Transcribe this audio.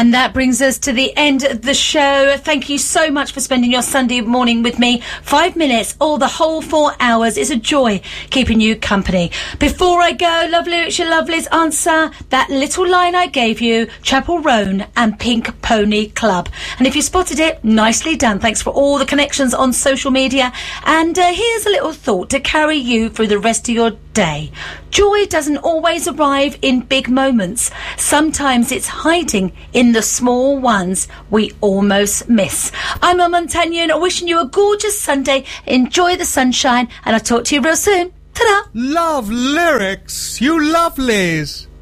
And that brings us to the end of the show. Thank you so much for spending your Sunday morning with me. 5 minutes or the whole 4 hours. It's a joy keeping you company. Before I go, Love Lyrics, your lovelies, answer that little line I gave you, Chapel Roan and Pink Pony Club. And if you spotted it, nicely done. Thanks for all the connections on social media. And here's a little thought to carry you through the rest of your day. Joy doesn't always arrive in big moments. Sometimes it's hiding in the small ones we almost miss. I'm Mel Montagnon, wishing you a gorgeous Sunday. Enjoy the sunshine, and I'll talk to you real soon. Ta-da! Love Lyrics, you lovelies.